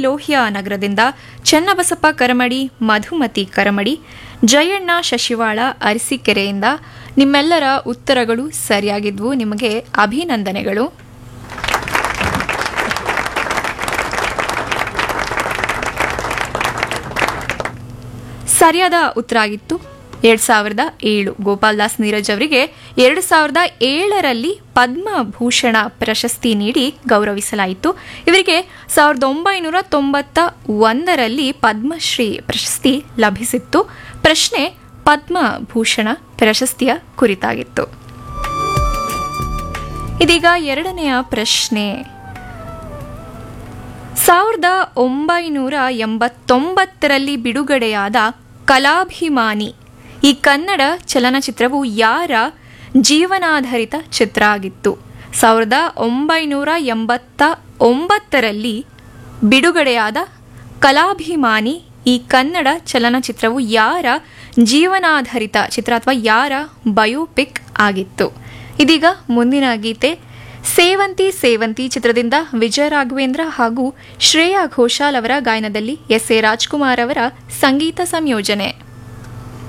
ಲೋಹಿಯಾ ನಗರದಿಂದ ಚನ್ನಬಸಪ್ಪ ಕರಮಡಿ, ಮಧುಮತಿ ಕರಮಡಿ, ಜಯಣ್ಣ ಶಶಿವಾಳ ಅರಸೀಕೆರೆಯಿಂದ ನಿಮ್ಮೆಲ್ಲರ ಉತ್ತರಗಳು ಸರಿಯಾಗಿದ್ವು. ನಿಮಗೆ ಅಭಿನಂದನೆಗಳು. ಸರಿಯಾದ ಉತ್ತರ ಆಗಿತ್ತು 2007. ಗೋಪಾಲ್ ದಾಸ್ ನೀರಜ್ ಅವರಿಗೆ 2007ರಲ್ಲಿ ಪದ್ಮಭೂಷಣ ಪ್ರಶಸ್ತಿ ನೀಡಿ ಗೌರವಿಸಲಾಯಿತು. ಇವರಿಗೆ 1991ರಲ್ಲಿ ಪದ್ಮಶ್ರೀ ಪ್ರಶಸ್ತಿ ಲಭಿಸಿತ್ತು. ಪ್ರಶ್ನೆ ಪದ್ಮಭೂಷಣ ಪ್ರಶಸ್ತಿಯ ಕುರಿತಾಗಿತ್ತು. ಇದೀಗ ಎರಡನೆಯ ಪ್ರಶ್ನೆ. 1989ರಲ್ಲಿ ಬಿಡುಗಡೆಯಾದ ಕಲಾಭಿಮಾನಿ ಈ ಕನ್ನಡ ಚಲನಚಿತ್ರವು ಯಾರ ಜೀವನಾಧಾರಿತ ಚಿತ್ರ ಆಗಿತ್ತು? 1989ರಲ್ಲಿ ಬಿಡುಗಡೆಯಾದ ಕಲಾಭಿಮಾನಿ ಈ ಕನ್ನಡ ಚಲನಚಿತ್ರವು ಯಾರ ಜೀವನಾಧಾರಿತ ಚಿತ್ರ ಅಥವಾ ಯಾರ ಬಯೋಪಿಕ್ ಆಗಿತ್ತು? ಇದೀಗ ಮುಂದಿನ ಗೀತೆ ಸೇವಂತಿ ಸೇವಂತಿ ಚಿತ್ರದಿಂದ ವಿಜಯ ರಾಘವೇಂದ್ರ ಹಾಗೂ ಶ್ರೇಯಾ ಘೋಷಾಲ್ ಅವರ ಗಾಯನದಲ್ಲಿ ಎಸ್ ಎ ರಾಜ್ಕುಮಾರ್ ಅವರ ಸಂಗೀತ ಸಂಯೋಜನೆ.